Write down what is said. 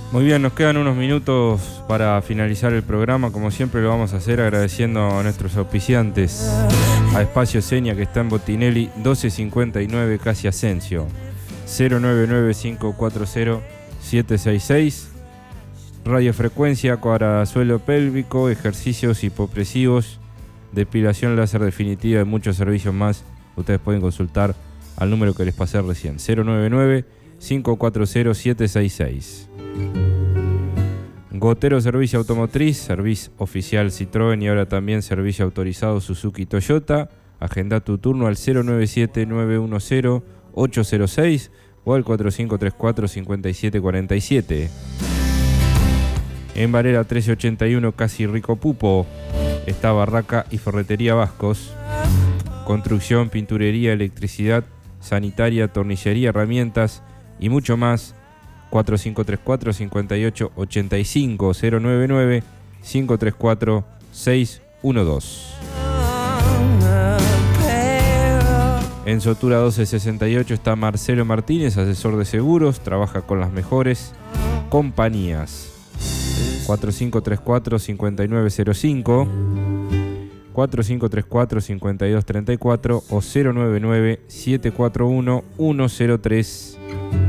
Muy bien, nos quedan unos minutos para finalizar el programa. Como siempre lo vamos a hacer agradeciendo a nuestros auspiciantes. A Espacio Seña, que está en Botinelli 1259, casi Asensio. 099-540-766. Radiofrecuencia para suelo pélvico, ejercicios hipopresivos, depilación láser definitiva y muchos servicios más. Ustedes pueden consultar al número que les pasé recién, 099-540-766. Gotero Servicio Automotriz, servicio oficial Citroën y ahora también servicio autorizado Suzuki Toyota. Agenda tu turno al 097-910-806 o al 4534-5747. En Varela 1381, casi Rico Pupo, está Barraca y Ferretería Vascos. Construcción, pinturería, electricidad, sanitaria, tornillería, herramientas y mucho más. 4534-5885, 099-534-612. En Sotura 1268 está Marcelo Martínez, asesor de seguros, trabaja con las mejores compañías. 4534-5905, 4534-5234 o 099-741-103.